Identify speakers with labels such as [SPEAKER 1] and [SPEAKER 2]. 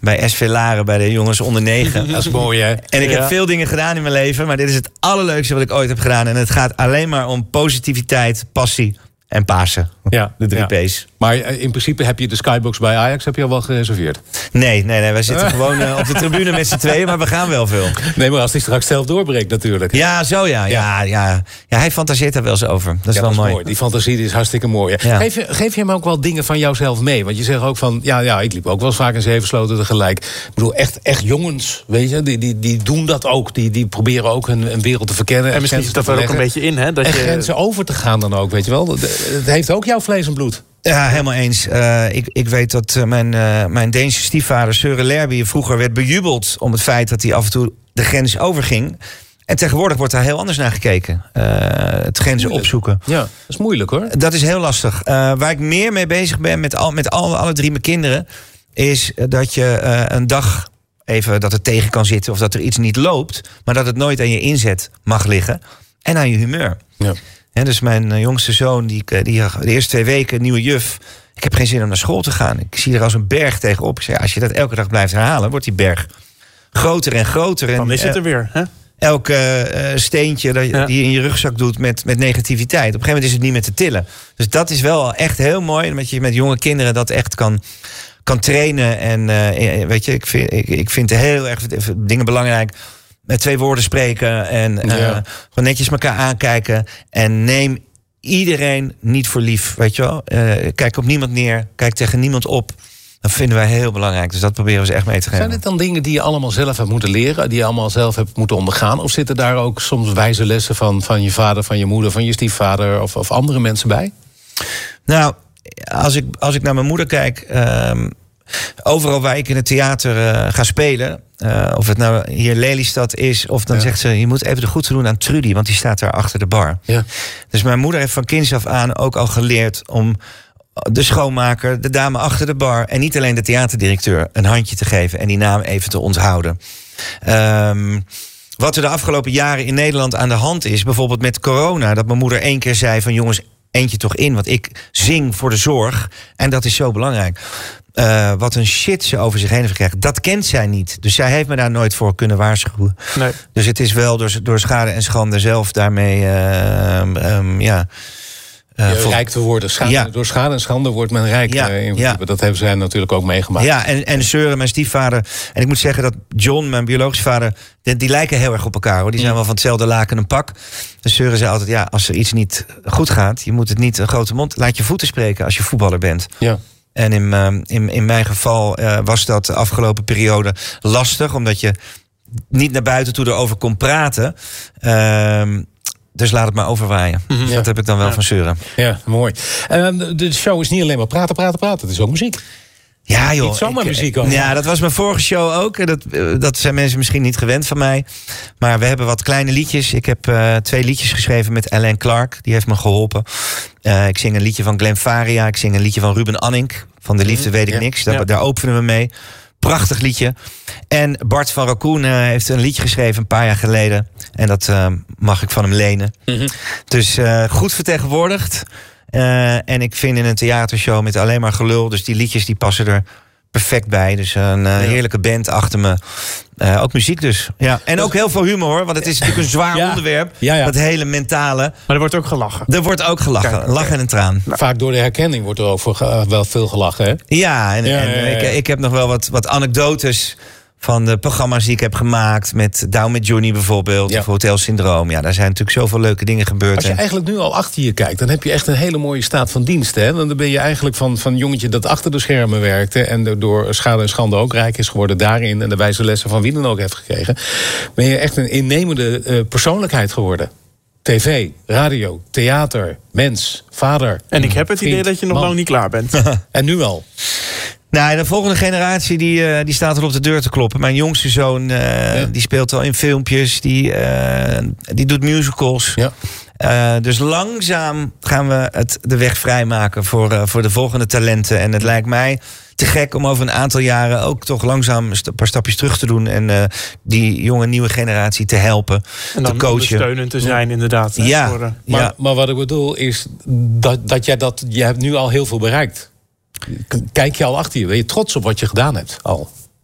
[SPEAKER 1] bij SV Laren, bij de jongens onder 9.
[SPEAKER 2] Dat is mooi, hè?
[SPEAKER 1] En ik heb veel dingen gedaan in mijn leven, maar dit is het allerleukste wat ik ooit heb gedaan. En het gaat alleen maar om positiviteit, passie en Pasen.
[SPEAKER 2] Ja,
[SPEAKER 1] de 3 P's.
[SPEAKER 2] Maar in principe heb je de skybox bij Ajax heb je al wel gereserveerd?
[SPEAKER 1] Nee. Wij zitten gewoon op de tribune met z'n tweeën, maar we gaan wel veel.
[SPEAKER 2] Nee, maar als hij straks zelf doorbreekt natuurlijk.
[SPEAKER 1] Ja, zo ja. Ja, hij fantaseert daar wel eens over. Dat is wel mooi.
[SPEAKER 2] Die fantasie is hartstikke mooi. Ja. Geef je hem ook wel dingen van jouzelf mee? Want je zegt ook van, ik liep ook wel eens vaak in 7 sloten tegelijk. Ik bedoel, echt jongens, weet je, die doen dat ook. Die proberen ook een wereld te verkennen.
[SPEAKER 3] En misschien zit dat er ook een beetje in, hè? Dat
[SPEAKER 2] en
[SPEAKER 3] je
[SPEAKER 2] grenzen over te gaan dan ook, weet je wel. Het heeft ook jouw vlees en bloed.
[SPEAKER 1] Ja, helemaal eens. Ik weet dat mijn Deense stiefvader Søren Lerby vroeger werd bejubeld om het feit dat hij af en toe de grens overging. En tegenwoordig wordt daar heel anders naar gekeken. Het grenzen opzoeken.
[SPEAKER 2] Ja, dat is moeilijk hoor.
[SPEAKER 1] Dat is heel lastig. Waar ik meer mee bezig ben met alle 3 mijn kinderen, is dat je een dag even dat het tegen kan zitten of dat er iets niet loopt, maar dat het nooit aan je inzet mag liggen en aan je humeur.
[SPEAKER 2] Ja.
[SPEAKER 1] Dus mijn jongste zoon, die de eerste 2 weken nieuwe juf. Ik heb geen zin om naar school te gaan. Ik zie er als een berg tegenop. Ik zeg, als je dat elke dag blijft herhalen, wordt die berg groter en groter.
[SPEAKER 3] Dan is het er weer, hè?
[SPEAKER 1] Elke steentje die je in je rugzak doet met negativiteit. Op een gegeven moment is het niet meer te tillen. Dus dat is wel echt heel mooi. Dat je met jonge kinderen dat echt kan trainen. En weet je, ik vind heel erg dingen belangrijk. Met 2 woorden spreken en gewoon netjes elkaar aankijken. En neem iedereen niet voor lief, weet je wel. Kijk op niemand neer, kijk tegen niemand op. Dat vinden wij heel belangrijk, dus dat proberen we ze echt mee te geven.
[SPEAKER 2] Zijn dit dan dingen die je allemaal zelf hebt moeten leren, die je allemaal zelf hebt moeten ondergaan? Of zitten daar ook soms wijze lessen van je vader, van je moeder, van je stiefvader of andere mensen bij?
[SPEAKER 1] Nou, als ik naar mijn moeder kijk, overal waar ik in het theater ga spelen, of het nou hier Lelystad is, of dan zegt ze, je moet even de goed doen aan Trudy, want die staat daar achter de bar. Ja. Dus mijn moeder heeft van kinds af aan ook al geleerd om de schoonmaker, de dame achter de bar en niet alleen de theaterdirecteur een handje te geven en die naam even te onthouden. Wat er de afgelopen jaren in Nederland aan de hand is, bijvoorbeeld met corona, dat mijn moeder 1 keer zei van jongens, eentje toch in, want ik zing voor de zorg en dat is zo belangrijk. Wat een shit ze over zich heen heeft gekregen, dat kent zij niet. Dus zij heeft me daar nooit voor kunnen waarschuwen. Nee. Dus het is wel door schade en schande zelf daarmee
[SPEAKER 2] rijk te worden. Door schade en schande wordt men rijk. Dat hebben zij natuurlijk ook meegemaakt.
[SPEAKER 1] Ja, en Søren, mijn stiefvader. En ik moet zeggen dat John, mijn biologische vader, die lijken heel erg op elkaar, hoor. Die zijn wel van hetzelfde laken een pak. Dus Søren zei altijd, als er iets niet goed gaat, je moet het niet een grote mond, laat je voeten spreken als je voetballer bent. Ja. En in mijn geval was dat de afgelopen periode lastig, omdat je niet naar buiten toe erover kon praten. Dus laat het maar overwaaien. Mm-hmm. Dat heb ik dan wel van Søren.
[SPEAKER 2] Ja, mooi. De show is niet alleen maar praten. Het is ook muziek.
[SPEAKER 1] Ja, joh.
[SPEAKER 2] Niet zomaar muziek ook.
[SPEAKER 1] Ja, dat was mijn vorige show ook. Dat zijn mensen misschien niet gewend van mij. Maar we hebben wat kleine liedjes. Ik heb 2 liedjes geschreven met Alain Clark. Die heeft me geholpen. Ik zing een liedje van Glenn Faria. Ik zing een liedje van Ruben Anink. Van De Liefde weet ik niks. Daar openen we mee. Prachtig liedje. En Bart van Raccoon heeft een liedje geschreven een paar jaar geleden. En dat mag ik van hem lenen. Mm-hmm. Dus goed vertegenwoordigd. En ik vind in een theatershow met alleen maar gelul, dus die liedjes die passen er perfect bij. Dus een heerlijke band achter me. Ook muziek dus. Ja. En ook heel veel humor, hoor. Want het is natuurlijk een zwaar onderwerp. Ja. Dat hele mentale.
[SPEAKER 3] Maar er wordt ook gelachen.
[SPEAKER 1] Er wordt ook gelachen. Kijk, lach en een traan.
[SPEAKER 2] Vaak door de herkenning wordt er ook wel veel gelachen, hè?
[SPEAKER 1] Ja, ik heb nog wel wat anekdotes van de programma's die ik heb gemaakt met Down met Johnny bijvoorbeeld, of Hotel Syndroom. Ja, daar zijn natuurlijk zoveel leuke dingen gebeurd.
[SPEAKER 2] Als je eigenlijk nu al achter je kijkt, dan heb je echt een hele mooie staat van dienst. Hè? Dan ben je eigenlijk van jongetje dat achter de schermen werkte en door schade en schande ook rijk is geworden daarin en de wijze lessen van wie dan ook heeft gekregen. Ben je echt een innemende persoonlijkheid geworden. TV, radio, theater, mens, vader.
[SPEAKER 3] En ik heb het idee dat je nog lang niet klaar bent.
[SPEAKER 2] En nu al.
[SPEAKER 1] Nou, de volgende generatie die staat er op de deur te kloppen. Mijn jongste zoon die speelt al in filmpjes. Die doet musicals. Ja. Dus langzaam gaan we de weg vrijmaken voor de volgende talenten. En het lijkt mij te gek om over een aantal jaren ook toch langzaam een paar stapjes terug te doen. En die jonge nieuwe generatie te helpen,
[SPEAKER 3] en dan
[SPEAKER 1] te coachen.
[SPEAKER 3] Ondersteunend te zijn, inderdaad.
[SPEAKER 1] Ja,
[SPEAKER 2] maar wat ik bedoel is je hebt nu al heel veel bereikt. Kijk je al achter je? Ben je trots op wat je gedaan hebt al?